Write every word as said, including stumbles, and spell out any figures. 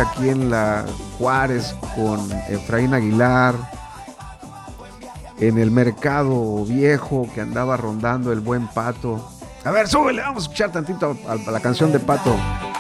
aquí en la Juárez con Efraín Aguilar, en el mercado viejo que andaba rondando el buen Pato. A ver, súbele, vamos a escuchar tantito a, a la canción de Pato.